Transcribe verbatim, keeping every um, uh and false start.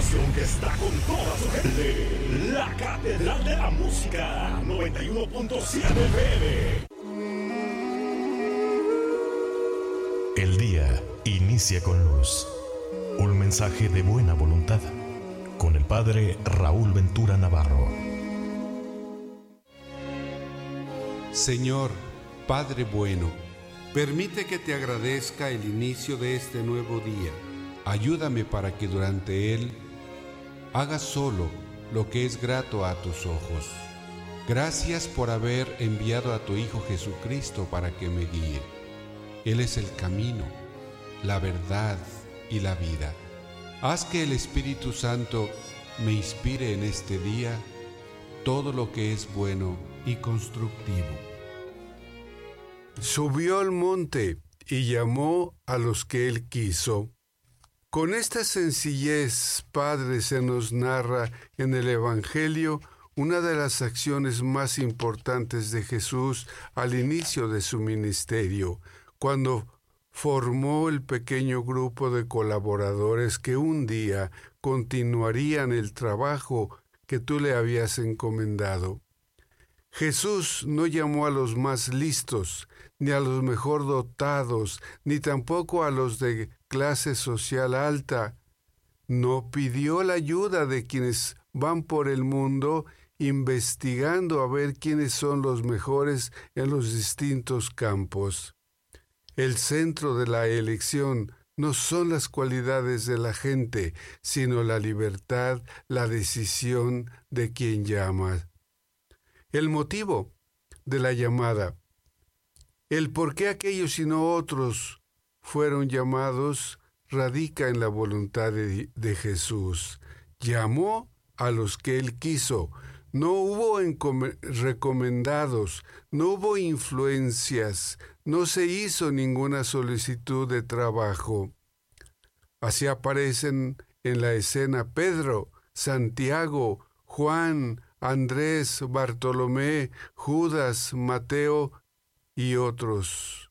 estación que está con toda su gente. La Catedral de la Música, noventa y uno punto siete F M. El día inicia con luz. Un mensaje de buena voluntad. Con el Padre Raúl Ventura Navarro. Señor, Padre bueno, permite que te agradezca el inicio de este nuevo día. Ayúdame para que durante él haga solo lo que es grato a tus ojos. Gracias por haber enviado a tu Hijo Jesucristo para que me guíe. Él es el camino, la verdad y la vida. Haz que el Espíritu Santo me inspire en este día todo lo que es bueno y constructivo. Subió al monte y llamó a los que él quiso. Con esta sencillez, Padre, se nos narra en el Evangelio una de las acciones más importantes de Jesús al inicio de su ministerio, cuando formó el pequeño grupo de colaboradores que un día continuarían el trabajo que tú le habías encomendado. Jesús no llamó a los más listos, ni a los mejor dotados, ni tampoco a los de clase social alta. No pidió la ayuda de quienes van por el mundo investigando a ver quiénes son los mejores en los distintos campos. El centro de la elección no son las cualidades de la gente, sino la libertad, la decisión de quien llama. El motivo de la llamada, el por qué aquellos y no otros fueron llamados, radica en la voluntad de, de Jesús. Llamó a los que él quiso. No hubo encom- recomendados, no hubo influencias, no se hizo ninguna solicitud de trabajo. Así aparecen en la escena Pedro, Santiago, Juan, Andrés, Bartolomé, Judas, Mateo y otros.